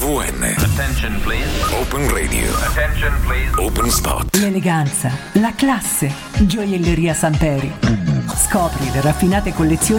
ON. Attention please. Open Radio. Attention please. Open Spot. L'eleganza, la classe. Gioielleria Samperi. Scopri le raffinate collezioni